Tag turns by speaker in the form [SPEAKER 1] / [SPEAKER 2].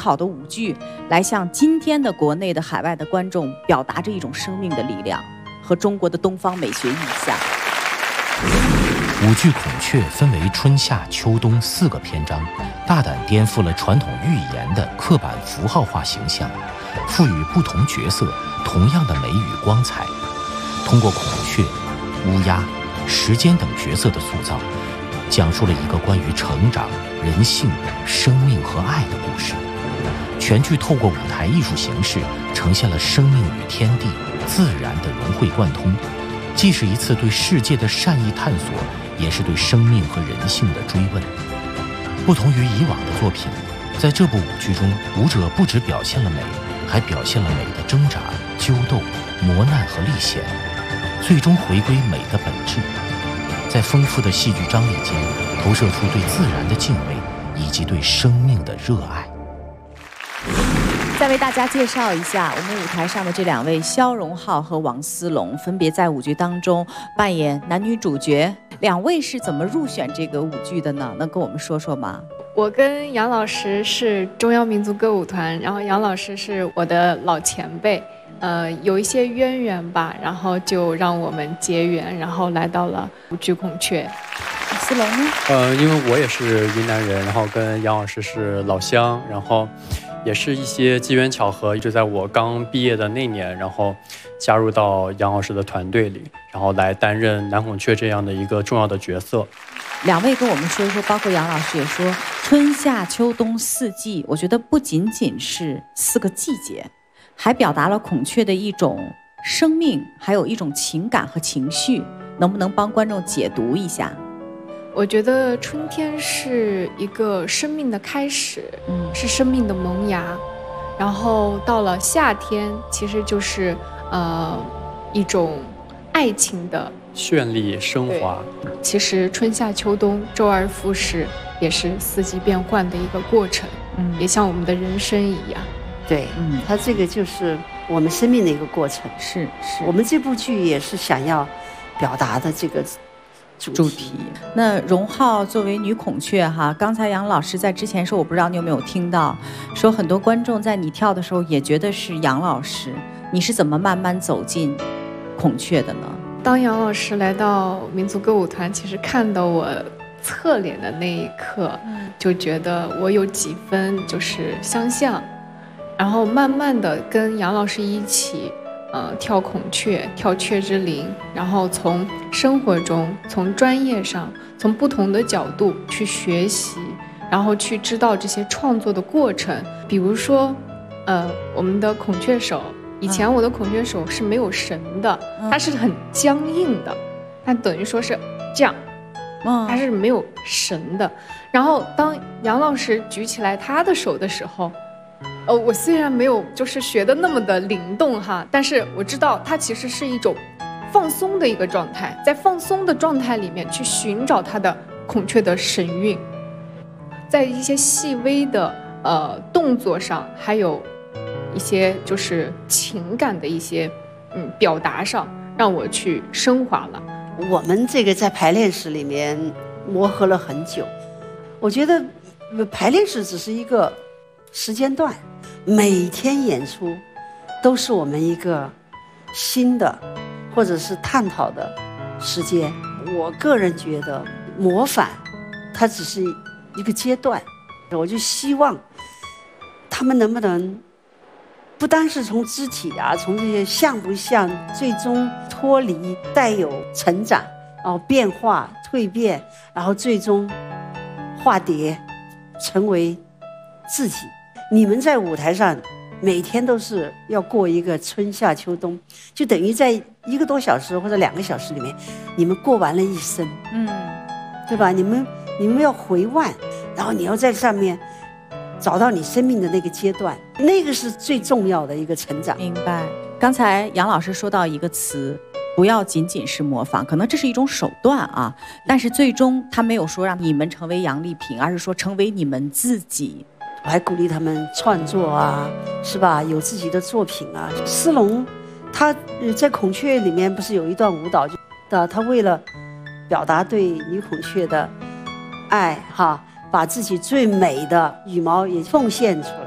[SPEAKER 1] 好的舞剧来向今天的国内的海外的观众表达着一种生命的力量和中国的东方美学意象。
[SPEAKER 2] 舞剧《孔雀》分为春夏秋冬4个篇章，大胆颠覆了传统寓言的刻板符号化形象，赋予不同角色同样的美与光彩。通过孔雀、乌鸦、时间等角色的塑造，讲述了一个关于成长、人性、生命和爱的故事。全剧透过舞台艺术形式，呈现了生命与天地、自然的融会贯通，既是一次对世界的善意探索，也是对生命和人性的追问。不同于以往的作品，在这部舞剧中，舞者不只表现了美，还表现了美的挣扎、纠斗、磨难和历险，最终回归美的本质。在丰富的戏剧张力间，投射出对自然的敬畏以及对生命的热爱。
[SPEAKER 1] 再为大家介绍一下我们舞台上的这2位肖荣浩和王思龙，分别在舞剧当中扮演男女主角。2位是怎么入选这个舞剧的呢？能跟我们说说吗？
[SPEAKER 3] 我跟杨老师是中央民族歌舞团，然后杨老师是我的老前辈，有一些渊源吧，然后就让我们结缘，然后来到了舞剧《孔雀》。
[SPEAKER 1] 思龙呢？
[SPEAKER 4] 因为我也是云南人，然后跟杨老师是老乡，然后也是一些机缘巧合，就在我刚毕业的那年，然后加入到杨老师的团队里，然后来担任男孔雀这样的一个重要的角色。
[SPEAKER 1] 2位跟我们说一说，包括杨老师也说，春夏秋冬4季，我觉得不仅仅是4个季节，还表达了孔雀的一种生命，还有一种情感和情绪。能不能帮观众解读一下？
[SPEAKER 3] 我觉得春天是一个生命的开始，是生命的萌芽，然后到了夏天，其实就是一种爱情的
[SPEAKER 4] 绚丽升华。
[SPEAKER 3] 其实春夏秋冬周而复始，也是4季变换的一个过程，也像我们的人生一样。
[SPEAKER 5] 对，它这个就是我们生命的一个过程。
[SPEAKER 1] 是，
[SPEAKER 5] 我们这部剧也是想要表达的这个主题。
[SPEAKER 1] 那荣浩作为女孔雀哈，刚才杨老师在之前说，我不知道你有没有听到，说很多观众在你跳的时候也觉得是杨老师，你是怎么慢慢走进孔雀的呢？
[SPEAKER 3] 当杨老师来到民族歌舞团，其实看到我侧脸的那一刻，就觉得我有几分就是相像，然后慢慢的跟杨老师一起跳孔雀，跳雀之灵，然后从生活中，从专业上，从不同的角度去学习，然后去知道这些创作的过程。比如说我们的孔雀手，以前我的孔雀手是没有绳的，它是很僵硬的，它等于说是这样，它是没有绳的。然后当杨老师举起来他的手的时候，我虽然没有就是学的那么的灵动哈，但是我知道它其实是一种放松的一个状态，在放松的状态里面去寻找它的孔雀的神韵，在一些细微的动作上，还有一些就是情感的一些表达上，让我去升华了。
[SPEAKER 5] 我们这个在排练室里面磨合了很久，我觉得排练室只是一个时间段，每天演出都是我们一个新的或者是探讨的时间。我个人觉得模仿它只是一个阶段，我就希望他们能不能不单是从肢体啊，从这些像不像，最终脱离带有成长，然后变化蜕变，然后最终化蝶成为自己。你们在舞台上每天都是要过一个春夏秋冬，就等于在1个多小时或者2个小时里面，你们过完了一生，对吧？你们要回望，然后你要在上面找到你生命的那个阶段，那个是最重要的一个成长。
[SPEAKER 1] 明白。刚才杨老师说到一个词，不要仅仅是模仿，可能这是一种手段啊，但是最终他没有说让你们成为杨丽萍，而是说成为你们自己。
[SPEAKER 5] 我还鼓励他们创作啊，是吧？有自己的作品啊。思龙他在孔雀里面不是有一段舞蹈，他为了表达对女孔雀的爱哈，把自己最美的羽毛也奉献出来。